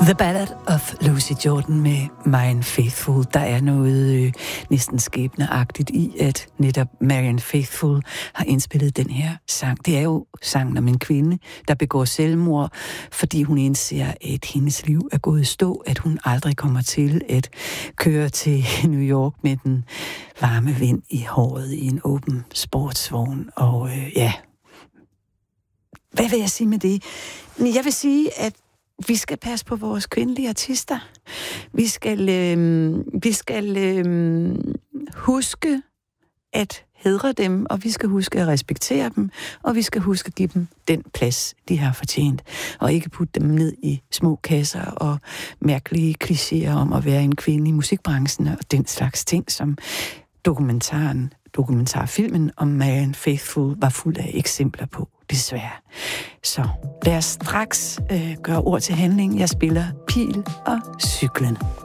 The Ballad of Lucy Jordan med Marianne Faithfull. Der er noget næsten skæbneagtigt i, at netop Marianne Faithfull har indspillet den her sang. Det er jo sangen om en kvinde, der begår selvmord, fordi hun indser, at hendes liv er gået i stå, at hun aldrig kommer til at køre til New York med den varme vind i håret i en åben sportsvogn. Og hvad vil jeg sige med det? Jeg vil sige, at vi skal passe på vores kvindelige artister. Vi skal huske at hædre dem, og vi skal huske at respektere dem, og vi skal huske at give dem den plads, de har fortjent, og ikke putte dem ned i små kasser og mærkelige klichéer om at være en kvinde i musikbranchen og den slags ting, som dokumentarfilmen om Marianne Faithfull var fuld af eksempler på, desværre. Så lad os straks gøre ord til handling. Jeg spiller Pil og Cyklen.